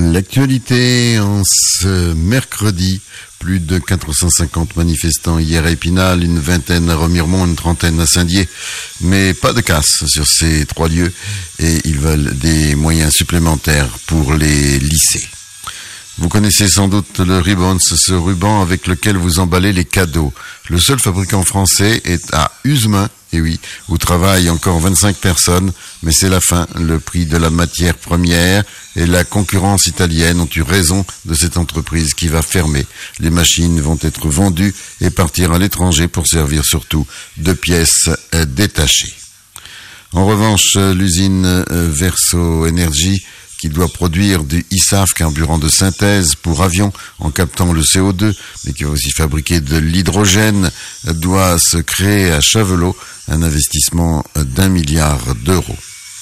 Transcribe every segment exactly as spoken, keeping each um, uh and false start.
L'actualité en ce mercredi, plus de quatre cent cinquante manifestants hier à Épinal, une vingtaine à Remiremont, une trentaine à Saint-Dié, mais pas de casse sur ces trois lieux et ils veulent des moyens supplémentaires pour les lycées. Vous connaissez sans doute le Ribbons, ce ruban avec lequel vous emballez les cadeaux. Le seul fabricant français est à Usemin, et oui, où travaillent encore vingt-cinq personnes, mais c'est la fin. Le prix de la matière première et la concurrence italienne ont eu raison de cette entreprise qui va fermer. Les machines vont être vendues et partir à l'étranger pour servir surtout de pièces détachées. En revanche, l'usine Verso Énergie, qui doit produire du I S A F, carburant de synthèse pour avions en captant le C O deux, mais qui va aussi fabriquer de l'hydrogène, doit se créer à Chavelot, un investissement d'un milliard d'euros.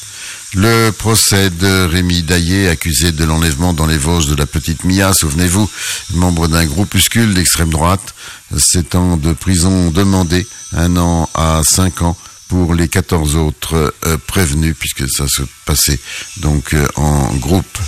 Le procès de Rémi Daillé, accusé de l'enlèvement dans les Vosges de la petite Mia, souvenez-vous, membre d'un groupuscule d'extrême droite, sept ans de prison demandés, un an à cinq ans, pour les quatorze autres euh, prévenus, puisque ça se passait donc euh, en groupe.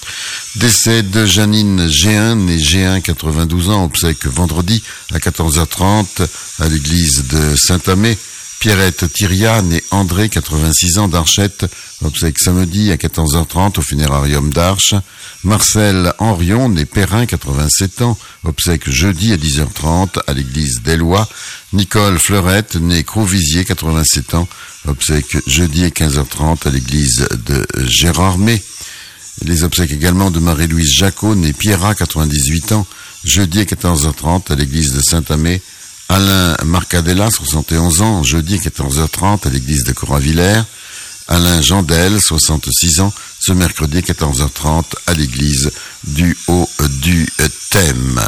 Décès de Janine G un, née G un, quatre-vingt-douze ans, obsèques vendredi à quatorze heures trente à l'église de Saint-Amé. Pierrette Thiria, née André, quatre-vingt-six ans, d'Archette, obsèques samedi à quatorze heures trente au funérarium d'Arche. Marcel Henrion, né Perrin, quatre-vingt-sept ans, obsèques jeudi à dix heures trente à l'église d'Ellois. Nicole Fleurette, née Crouvisier, quatre-vingt-sept ans, obsèques jeudi à quinze heures trente à l'église de Gérardmer. Les obsèques également de Marie-Louise Jacot, née Pierrat, quatre-vingt-dix-huit ans, jeudi à quatorze heures trente à l'église de Saint-Amé. Alain Marcadella, soixante et onze ans, jeudi à quatorze heures trente à l'église de Coravillers. Alain Jandel, soixante-six ans, ce mercredi à quatorze heures trente à l'église du Haut du Thème.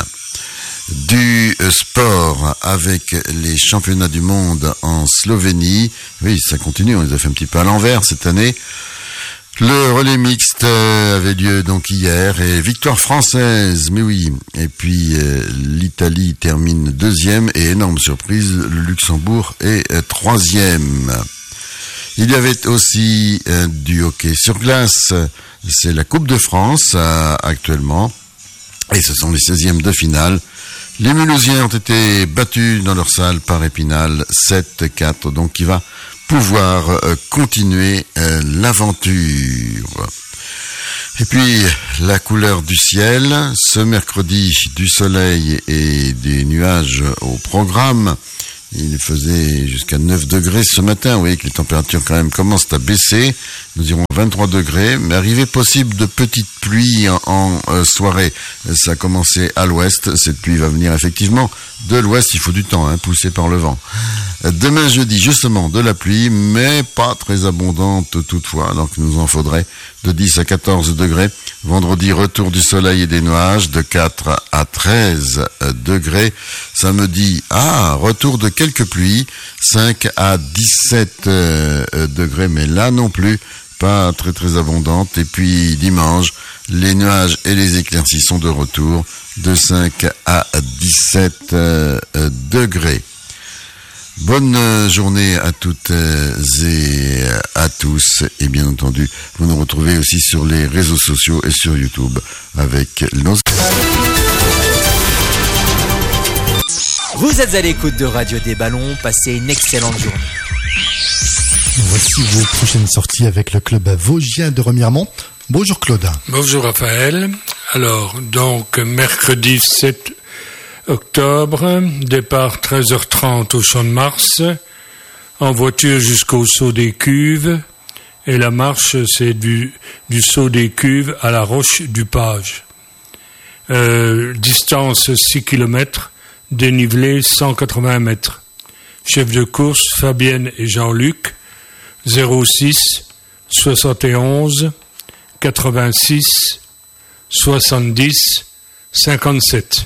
Du sport avec les championnats du monde en Slovénie. Oui, ça continue, on les a fait un petit peu à l'envers cette année. Le relais mixte avait lieu donc hier et victoire française, mais oui. Et puis euh, l'Italie termine deuxième et énorme surprise, le Luxembourg est euh, troisième. Il y avait aussi euh, du hockey sur glace, c'est la Coupe de France euh, actuellement et ce sont les seizièmes de finale. Les Mulhousiens ont été battus dans leur salle par Épinal sept quatre, donc qui va pouvoir euh, continuer euh, l'aventure. Et puis, la couleur du ciel, ce mercredi, du soleil et des nuages au programme. Il faisait jusqu'à neuf degrés ce matin. Vous voyez que les températures quand même commencent à baisser. Nous irons à vingt-trois degrés, mais arrivée possible de petites pluies en, en euh, soirée. Ça a commencé à l'ouest. Cette pluie va venir effectivement de l'ouest. Il faut du temps, hein, poussé par le vent. Demain jeudi, justement, de la pluie, mais pas très abondante toutefois. Donc, il nous en faudrait de dix à quatorze degrés. Vendredi, retour du soleil et des nuages de quatre à treize degrés. Samedi, ah, retour de quelques pluies, cinq à dix-sept euh, degrés, mais là non plus, pas très très abondante. Et puis dimanche, les nuages et les éclaircies sont de retour de cinq à dix-sept euh, degrés. Bonne journée à toutes et à tous. Et bien entendu, vous nous retrouvez aussi sur les réseaux sociaux et sur YouTube avec nos... Vous êtes à l'écoute de Radio des Ballons. Passez une excellente journée. Voici vos prochaines sorties avec le club vosgien de Remiremont. Bonjour Claude. Bonjour Raphaël. Alors, donc, mercredi sept octobre, départ treize heures trente au Champ de Mars, en voiture jusqu'au Saut des Cuves, et la marche, c'est du, du Saut des Cuves à la Roche du Page. Euh, distance six kilomètres, dénivelé cent quatre-vingts mètres. Chef de course, Fabienne et Jean-Luc, zéro six soixante et onze quatre-vingt-six soixante-dix cinquante-sept.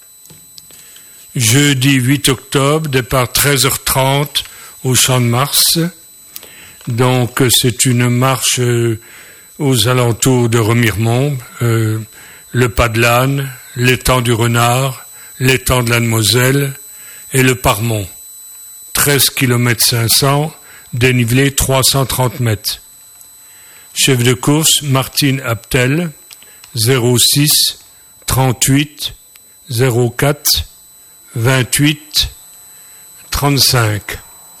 Jeudi huit octobre, départ treize heures trente au Champ de Mars. Donc c'est une marche euh, aux alentours de Remiremont, euh, le pas de l'âne, l'étang du Renard, l'étang de la Moselle et le Parmont. treize kilomètres cinq cents, dénivelé trois cent trente mètres. Chef de course, Martine Abtel, zéro six trente-huit zéro quatre vingt-huit trente-cinq.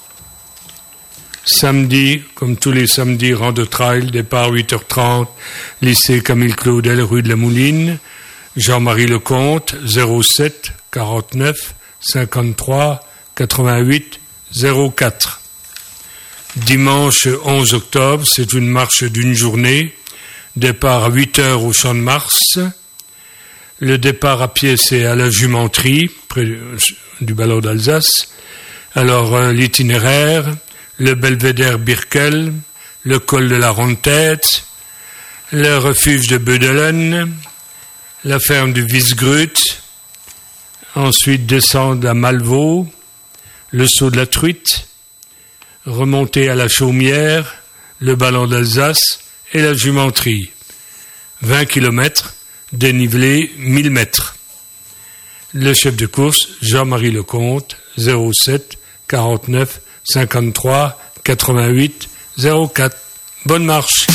Samedi, comme tous les samedis, rang de trail, départ huit heures trente, lycée Camille Claudel, rue de la Mouline, Jean-Marie Lecomte, zéro sept quarante-neuf cinquante-trois quatre-vingt-huit zéro quatre. Dimanche onze octobre, c'est une marche d'une journée, départ à huit heures au Champ de Mars. Le départ à pied, c'est à la Jumenterie, près du ballon d'Alsace. Alors, euh, l'itinéraire, le belvédère Birkel, le col de la Ronde-Tête, le refuge de Beudelen, la ferme du Visgrut, ensuite descendre à Malvaux, le saut de la Truite, remonter à la Chaumière, le ballon d'Alsace et la Jumenterie. vingt kilomètres, dénivelé mille mètres. Le chef de course, Jean-Marie Lecomte, zéro sept quarante-neuf cinquante-trois quatre-vingt-huit zéro quatre. Bonne marche.